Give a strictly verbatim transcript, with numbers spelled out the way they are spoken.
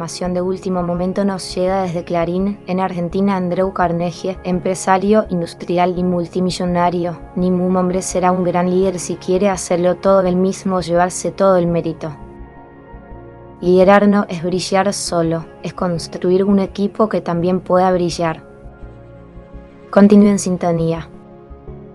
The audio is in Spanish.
información de último momento nos llega desde Clarín. En Argentina, Andreu Carnegie, empresario, industrial y multimillonario. Ningún hombre será un gran líder si quiere hacerlo todo él mismo, llevarse todo el mérito. Liderar no es brillar solo, es construir un equipo que también pueda brillar. Continúe en sintonía.